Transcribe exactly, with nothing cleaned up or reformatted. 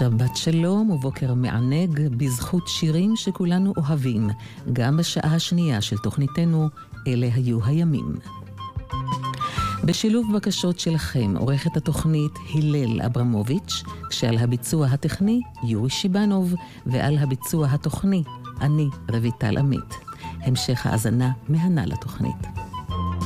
שבת שלום ובוקר מענג בזכות שירים שכולנו אוהבים, גם בשעה השנייה של תוכניתנו אלה היו הימים. בשילוב בקשות שלכם עורכת התוכנית הלל אברמוביץ', כשעל הביצוע הטכני יורי שיבנוב, ועל הביצוע התוכני אני רויטל עמית. המשך האזנה מהנה לתוכנית.